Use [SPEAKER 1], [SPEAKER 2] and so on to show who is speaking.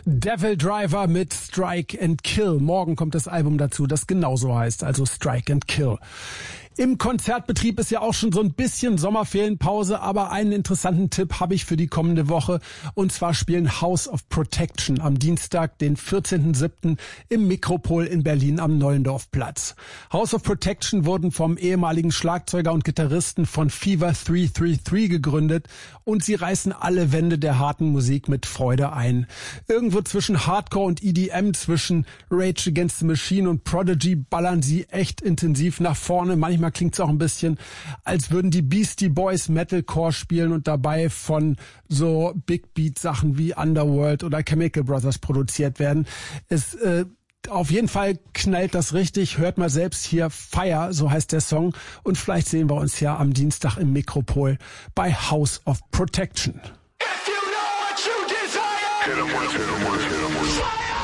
[SPEAKER 1] Devil Driver mit Strike and Kill. Morgen kommt das Album dazu, das genauso heißt, also Strike and Kill. Im Konzertbetrieb ist ja auch schon so ein bisschen Sommerferienpause, aber einen interessanten Tipp habe ich für die kommende Woche. Und zwar spielen House of Protection am Dienstag, den 14.07. im Mikropol in Berlin am Nollendorfplatz. House of Protection wurden vom ehemaligen Schlagzeuger und Gitarristen von Fever 333 gegründet und sie reißen alle Wände der harten Musik mit Freude ein. Irgendwo zwischen Hardcore und EDM, zwischen Rage Against the Machine und Prodigy ballern sie echt intensiv nach vorne. Manchmal klingt's auch ein bisschen, als würden die Beastie Boys Metalcore spielen und dabei von so Big Beat Sachen wie Underworld oder Chemical Brothers produziert werden. Auf jeden Fall knallt das richtig. Hört mal selbst hier Fire, so heißt der Song. Und vielleicht sehen wir uns ja am Dienstag im Mikropol bei House of Protection.
[SPEAKER 2] If you know what you desire, hit 'em with